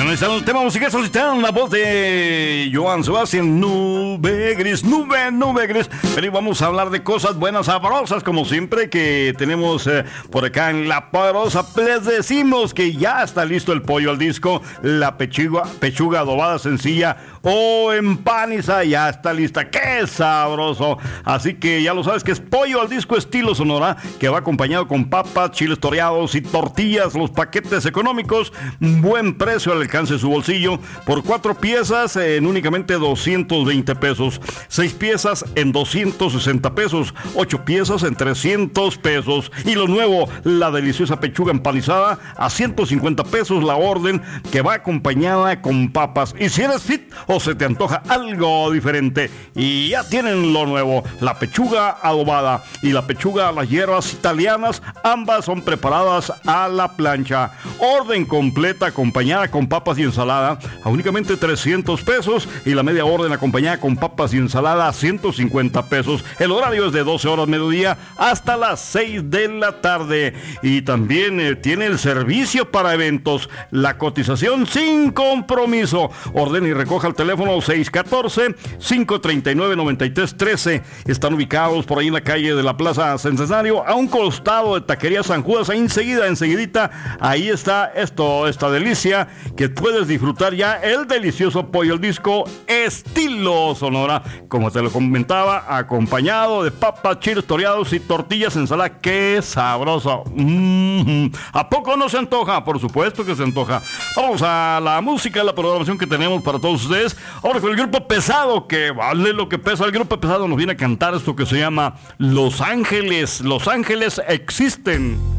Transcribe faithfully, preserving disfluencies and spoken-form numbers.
Bueno, ahí está el tema musical solicitado en la voz de Joan Sebastián. Nube gris, nube, nube gris. Pero vamos a hablar de cosas buenas, sabrosas, como siempre, que tenemos eh, por acá en La Poderosa. Les decimos que ya está listo el pollo al disco, la pechuga, pechuga adobada sencilla o empanizada, ya está lista. ¡Qué sabroso! Así que ya lo sabes que es pollo al disco estilo Sonora, que va acompañado con papas, chiles toreados y tortillas. Los paquetes económicos, buen precio al alcance de su bolsillo. Por cuatro piezas en únicamente doscientos veinte pesos. Seis piezas en doscientos sesenta pesos. Ocho piezas en trescientos pesos. Y lo nuevo, la deliciosa pechuga empanizada a ciento cincuenta pesos la orden, que va acompañada con papas. Y si eres fit o se te antoja algo diferente, y ya tienen lo nuevo, la pechuga adobada y la pechuga a las hierbas italianas. Ambas son preparadas a la plancha. Orden completa acompañada con papas y ensalada a únicamente trescientos pesos, y la media orden acompañada con papas y ensalada a ciento cincuenta pesos. El horario es de doce horas mediodía hasta las seis de la tarde. Y también eh, tiene el servicio para eventos, la cotización sin compromiso. Orden y recoja el teléfono seis uno cuatro, cinco tres nueve, nueve tres uno tres. Están ubicados por ahí en la calle de la Plaza Centenario, a un costado de Taquería San Judas. Ahí enseguida, enseguidita, ahí está esto, esta delicia, que puedes disfrutar ya el delicioso pollo al disco estilo Sonora, como te lo comentaba, acompañado de papas, chiles toreados y tortillas, ensalada. ¡Qué sabroso! Mm-hmm. ¿A poco no se antoja? Por supuesto que se antoja. Vamos a la música, la programación que tenemos para todos ustedes. Ahora con el grupo Pesado, que vale lo que pesa. El grupo Pesado nos viene a cantar esto que se llama Los Ángeles. Los Ángeles existen.